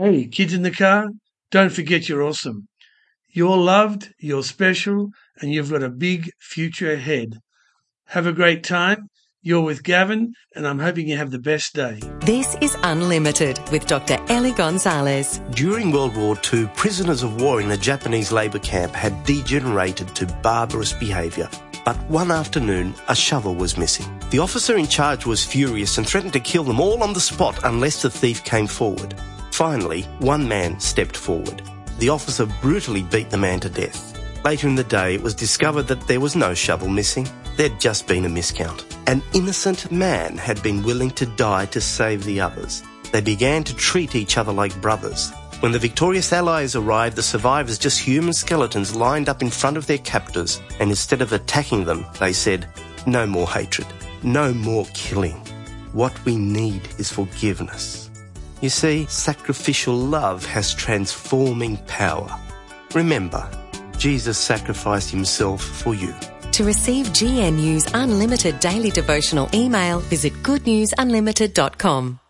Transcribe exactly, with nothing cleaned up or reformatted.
Hey, kids in the car, don't forget you're awesome. You're loved, you're special, and you've got a big future ahead. Have a great time. You're with Gavin, and I'm hoping you have the best day. This is Unlimited with Doctor Ellie Gonzalez. During World War Two, prisoners of war in a Japanese labour camp had degenerated to barbarous behaviour. But one afternoon, a shovel was missing. The officer in charge was furious and threatened to kill them all on the spot unless the thief came forward. Finally, one man stepped forward. The officer brutally beat the man to death. Later in the day, it was discovered that there was no shovel missing. There'd just been a miscount. An innocent man had been willing to die to save the others. They began to treat each other like brothers. When the victorious Allies arrived, the survivors just human skeletons lined up in front of their captors, and instead of attacking them, they said, "No more hatred, no more killing. What we need is forgiveness." You see, sacrificial love has transforming power. Remember, Jesus sacrificed himself for you. To receive G N U's Unlimited Daily Devotional email, visit good news unlimited dot com.